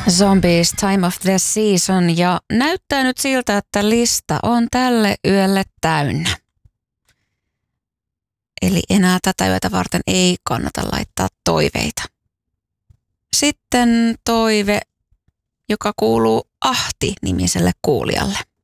Zombies, Time of the Season, ja näyttää nyt siltä, että lista on tälle yölle täynnä. Eli enää tätä yötä varten ei kannata laittaa toiveita. Sitten toive, joka kuuluu Ahti-nimiselle kuulijalle.